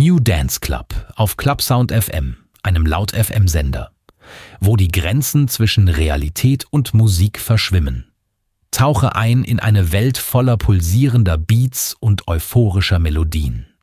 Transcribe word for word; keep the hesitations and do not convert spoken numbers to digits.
New Dance Club auf Clubsound F M, einem Laut-F M-Sender, wo die Grenzen zwischen Realität und Musik verschwimmen. Tauche ein in eine Welt voller pulsierender Beats und euphorischer Melodien.